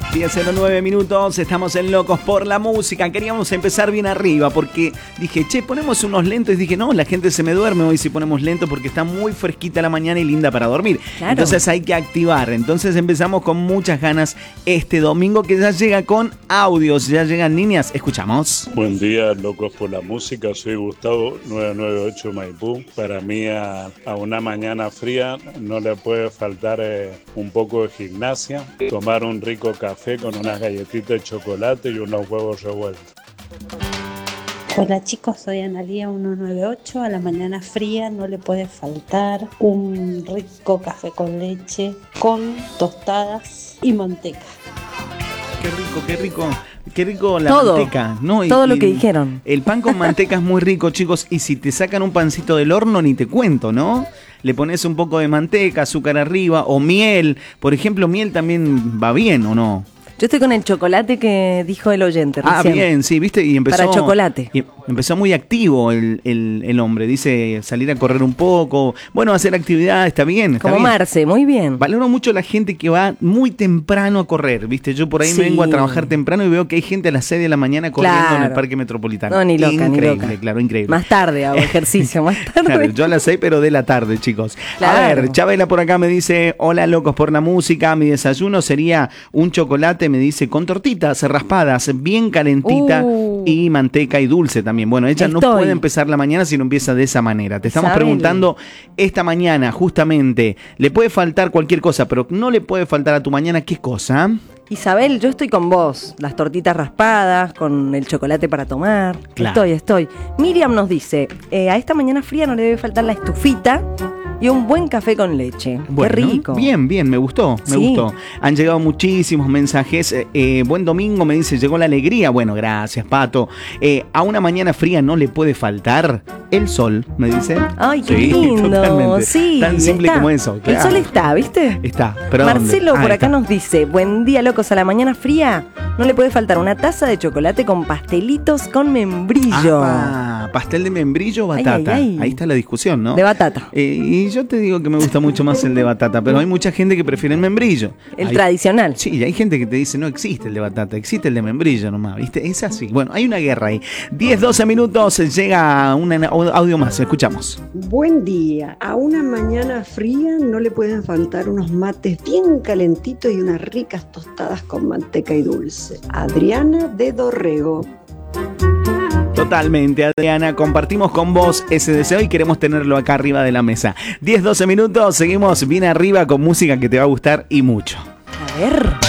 10:09 minutos, estamos en Locos por la Música. Queríamos empezar bien arriba porque dije, che, ponemos unos lentos. Y dije, no, la gente se me duerme hoy si ponemos lentos porque está muy fresquita la mañana y linda para dormir. Claro. Entonces hay que activar. Entonces empezamos con muchas ganas este domingo que ya llega con audios. Ya llegan líneas. Escuchamos. Buen día, Locos por la Música. Soy Gustavo, 998 Maipú. Para mí a una mañana fría no le puede faltar un poco de gimnasia, tomar un rico café con unas galletitas de chocolate y unos huevos revueltos. Hola chicos, soy Analía 198. A la mañana fría no le puede faltar un rico café con leche con tostadas y manteca. Qué rico, qué rico. Qué rico la todo, manteca, ¿no? Todo lo que dijeron. El pan con manteca es muy rico, chicos. Y si te sacan un pancito del horno, ni te cuento, ¿no? Le pones un poco de manteca, azúcar arriba o miel. Por ejemplo, miel también va bien, ¿o no? Yo estoy con el chocolate que dijo el oyente recién. Bien, sí, ¿viste? Y empezó, para chocolate. Y empezó muy activo el hombre. Dice salir a correr un poco. Bueno, hacer actividad, está bien. Está como bien. Marce, muy bien. Valoro mucho la gente que va muy temprano a correr, ¿viste? Yo por ahí me vengo a trabajar temprano y veo que hay gente a las 6 de la mañana corriendo en el Parque Metropolitano. No, ni loca, increíble, ni loca. Claro, increíble. Más tarde hago ejercicio, más tarde. Claro, yo a las 6, pero de la tarde, chicos. Claro. A ver, Chabela por acá me dice, hola, Locos por la Música. Mi desayuno sería un chocolate, me dice, con tortillas raspadas, bien calentita y manteca y dulce también. Bueno, ella no puede empezar la mañana si no empieza de esa manera. Te estamos preguntando esta mañana, justamente, le puede faltar cualquier cosa, pero no le puede faltar a tu mañana, ¿qué cosa? Isabel, yo estoy con vos. Las tortitas raspadas, con el chocolate para tomar. Claro. Estoy. Miriam nos dice, a esta mañana fría no le debe faltar la estufita y un buen café con leche. Bueno, qué rico. Bien, me gustó, me gustó. Han llegado muchísimos mensajes. Buen domingo, me dice, llegó la alegría. Bueno, gracias, Pato. A una mañana fría no le puede faltar el sol, me dice. Ay, qué lindo. Totalmente. Sí, tan simple está. como eso. Claro. El sol está, ¿viste? Está. Pero Marcelo por acá está. nos dice, buen día, Locos, a la mañana fría no le puede faltar una taza de chocolate con pastelitos con membrillo. ¿Pastel de membrillo o batata? Ahí está la discusión, ¿no? De batata. Y yo te digo que me gusta mucho más el de batata, pero hay mucha gente que prefiere el membrillo. El tradicional. Sí, y hay gente que te dice, no existe el de batata, existe el de membrillo nomás, ¿viste? Es así. Bueno, hay una guerra ahí. 10-12 minutos, llega un audio más, escuchamos. Buen día. A una mañana fría no le pueden faltar unos mates bien calentitos y unas ricas tostadas con manteca y dulce. Adriana de Dorrego. Totalmente, Adriana, compartimos con vos ese deseo y queremos tenerlo acá arriba de la mesa. 10-12 minutos, seguimos bien arriba con música que te va a gustar y mucho. A ver.